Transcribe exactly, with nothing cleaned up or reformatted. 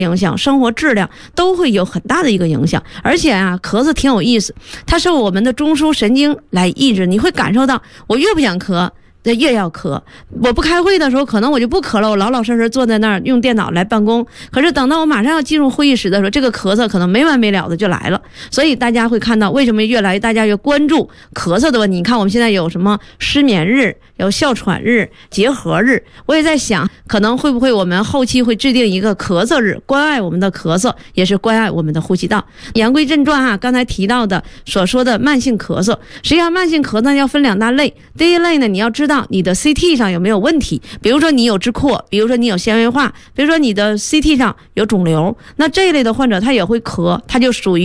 影响，生活质量都会有很大的一个影响。而且啊，咳嗽挺有意思，它受我们的中枢神经来抑制，你会感受到我越不想咳越要咳。我不开会的时候可能我就不咳了，我老老实实坐在那儿用电脑来办公，可是等到我马上要进入会议室的时候，这个咳嗽可能没完没了的就来了。所以大家会看到为什么越来越大家越关注咳嗽的问题。你看我们现在有什么失眠日，有哮喘日，结核日，我也在想可能会不会我们后期会制定一个咳嗽日，关爱我们的咳嗽，也是关爱我们的呼吸道。言归正传啊，刚才提到的所说的慢性咳嗽，实际上慢性咳嗽要分两大类。第一类呢，你要知道你的 C T 上有没有问题，比如说你有支扩，比如说你有纤维化，比如说你的 C T 上有肿瘤，那这一类的患者他也会咳，他就属于